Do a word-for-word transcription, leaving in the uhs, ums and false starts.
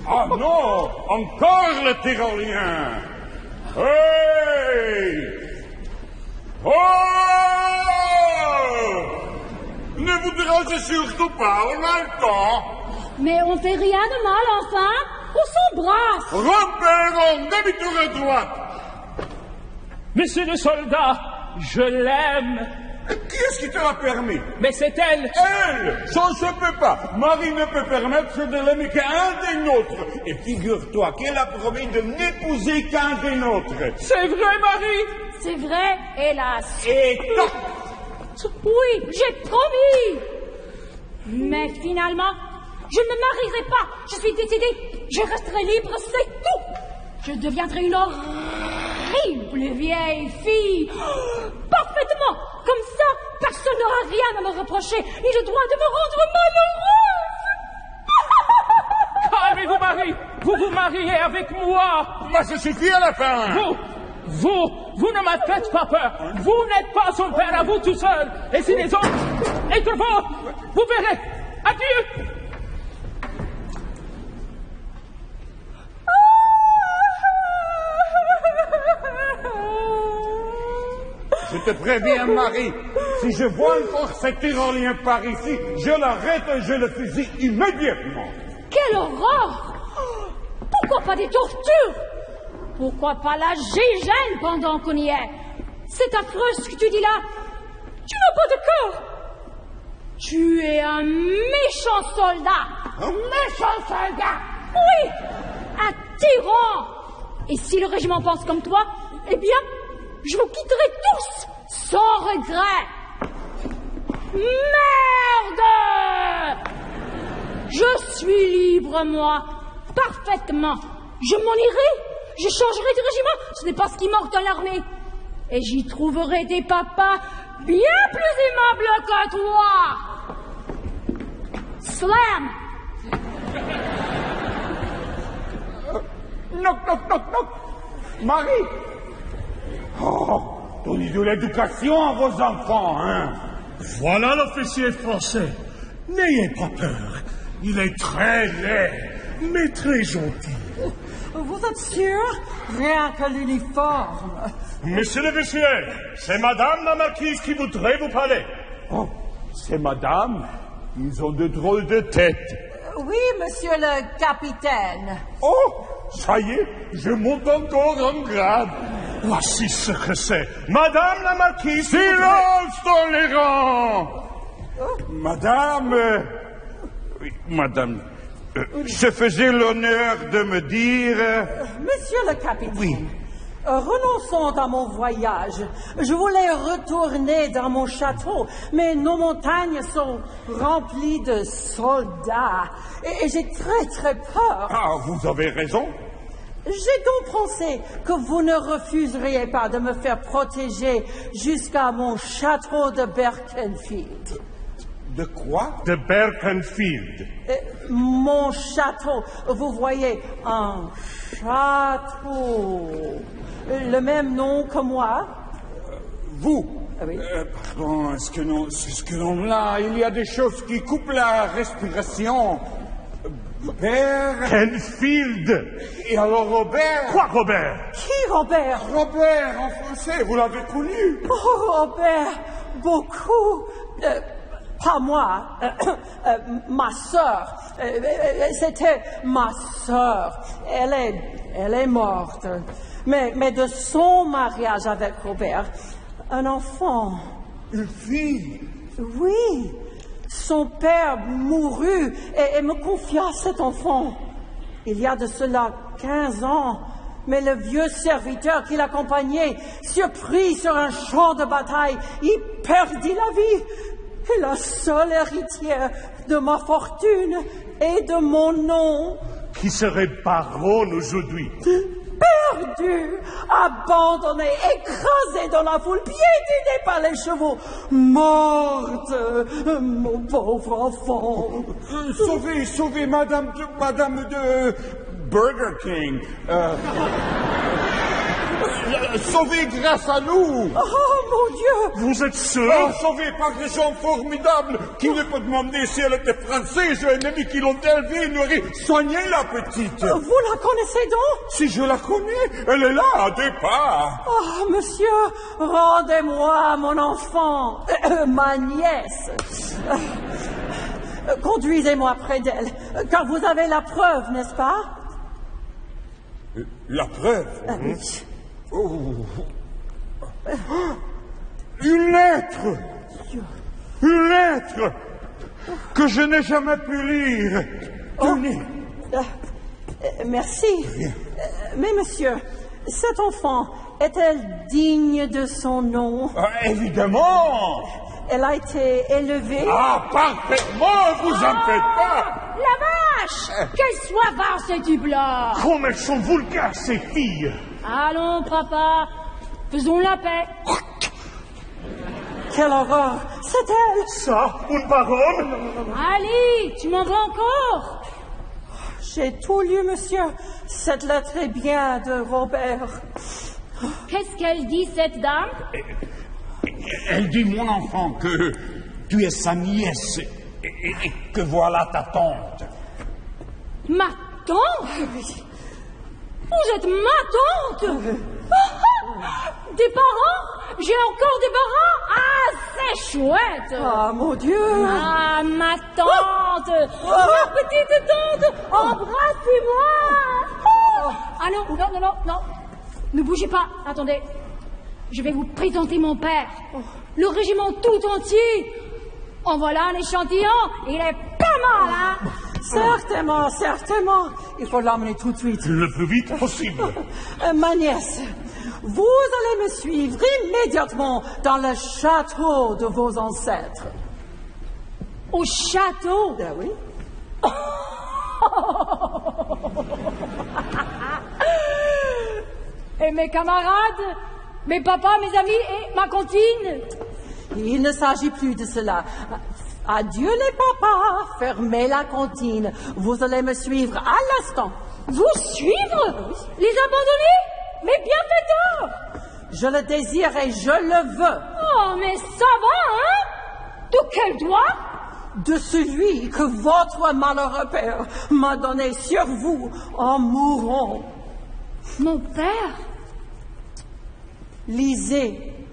Ah non, encore le tyrolien. Hey! Oh! Ne vous dérangez surtout pas, on a le temps. Mais on fait rien de mal, enfin. On s'embrasse. Robert, demi-tour à droite. Monsieur le soldat, je l'aime. Qui est-ce qui te l'a permis? Mais c'est elle. Elle! Ça ne se peut pas. Marie ne peut permettre de l'aimer qu'un des nôtres. Et figure-toi qu'elle a promis de n'épouser qu'un des nôtres. C'est vrai, Marie? C'est vrai, hélas. Et toc! Oui, j'ai promis. Mais finalement, je ne me marierai pas. Je suis décidée. Je resterai libre, c'est tout. Je deviendrai une horrible vieille fille. Parfaitement. Comme ça, personne n'aura rien à me reprocher, ni le droit de me rendre malheureuse. Calmez-vous, Marie. Vous vous mariez avec moi. Bah, ça suffit à la fin. Vous, vous, vous ne me faites pas peur. Vous n'êtes pas son père à vous tout seul. Et si les autres étaient vôtres, vous verrez. Adieu. Je te préviens, Marie, si je vois encore cet tyrolien par ici, je l'arrête et je le fusille immédiatement. Quelle horreur! Pourquoi pas des tortures? Pourquoi pas la gégène pendant qu'on y est? C'est affreux ce que tu dis là. Tu n'as pas de cœur. Tu es un méchant soldat. Un méchant soldat? Oui, un tyran. Et si le régiment pense comme toi, eh bien, je vous quitterai tous, sans regret. Merde! Je suis libre, moi, parfaitement. Je m'en irai, je changerai de régiment. Ce n'est pas ce qui manque dans l'armée. Et j'y trouverai des papas bien plus aimables que toi. Slam! Knock, knock, knock, knock. Marie! Oh, donnez de l'éducation à vos enfants, hein. Voilà l'officier français. N'ayez pas peur. Il est très laid, mais très gentil. Vous êtes sûr? Rien que l'uniforme. Monsieur l'officier, c'est madame la marquise qui voudrait vous parler. Oh, c'est madame. Ils ont de drôles de têtes. Oui, monsieur le capitaine. Oh, ça y est, je monte encore en grade. Voici ce que c'est. Madame la marquise... Silence dans les rangs. Madame... euh, oui, madame... euh, je faisais l'honneur de me dire... euh, Monsieur le capitaine. Oui. Euh, renonçons à mon voyage. Je voulais retourner dans mon château, mais nos montagnes sont remplies de soldats. Et, et j'ai très très peur. Ah, vous avez raison. J'ai donc pensé que vous ne refuseriez pas de me faire protéger jusqu'à mon château de Berkenfield. De quoi? De Berkenfield. Euh, mon château, vous voyez, un château. Le même nom que moi. Vous? Ah oui. Euh, pardon, est-ce que non, est-ce que non, là, il y a des choses qui coupent la respiration. Berkenfield. Et alors Robert? Quoi, Robert? Qui, Robert? Robert, en français, vous l'avez connu? Oh, Robert, beaucoup. Euh, pas moi, euh, euh, ma sœur. Euh, C'était ma sœur. Elle est, elle est morte. Mais, mais de son mariage avec Robert, un enfant. Une fille? Oui. Son père mourut et, et me confia cet enfant. Il y a de cela quinze ans. Mais le vieux serviteur qui l'accompagnait, surpris sur un champ de bataille, y perdit la vie. Et la seule héritière de ma fortune et de mon nom... Qui serait baronne aujourd'hui? Perdu, abandonné, écrasé dans la foule, piétiné par les chevaux, morte, mon pauvre enfant. Euh, sauvez, sauvez Madame de, Madame de Burger King. Euh, Sauvé grâce à nous. Oh, mon Dieu! Vous êtes sûr? Oh, sauvé par des gens formidables qui ne peut demander si elle était française ou ennemie qui l'ont élevée et nourrie. Soignez la petite. Vous la connaissez donc? Si je la connais, elle est là, à deux pas. Oh, monsieur, rendez-moi mon enfant, euh, ma nièce. Euh, Conduisez-moi près d'elle, car vous avez la preuve, n'est-ce pas? La preuve. Ah, oui. Oh. Une lettre. Une lettre que je n'ai jamais pu lire. Tenez. Euh, euh, merci. Euh, mais monsieur, cette enfant est-elle digne de son nom? Ah, évidemment. Elle a été élevée? Ah, parfaitement, vous en faites pas. La vache! Qu'elle soit vache, cette type-là! Comme elles sont vulgaires, ces filles! Allons, papa, faisons la paix. Quelle horreur! C'est elle! Ça, une parole? Allez, tu m'en veux encore? J'ai tout lu, monsieur. Cette lettre est bien de Robert. Qu'est-ce qu'elle dit, cette dame? Elle dit, mon enfant, que tu es sa nièce et, et- et que voilà ta tante. Ma tante? Vous êtes ma tante? Des parents? J'ai encore des parents? Ah, c'est chouette! Ah, mon Dieu! Ah, ma tante! Ma petite tante! Embrassez-moi! Oh. Ah non, non, non, non, non. Ne bougez pas, attendez. Je vais vous présenter mon père. Le régiment tout entier. En voilà un échantillon. Il est pas mal, hein? Certainement, certainement. Il faut l'emmener tout de suite. Le plus vite possible. Euh, ma nièce, vous allez me suivre immédiatement dans le château de vos ancêtres. Au château? Ah oui? Et mes camarades? Mes papas, mes amis et ma cantine? Il ne s'agit plus de cela. Adieu les papas, fermez la cantine. Vous allez me suivre à l'instant. Vous suivre? Les abandonner? Mes bienfaiteurs? Je le désire et je le veux. Oh, mais ça va, hein? De quel droit? De celui que votre malheureux père m'a donné sur vous en mourant. Mon père? Lisez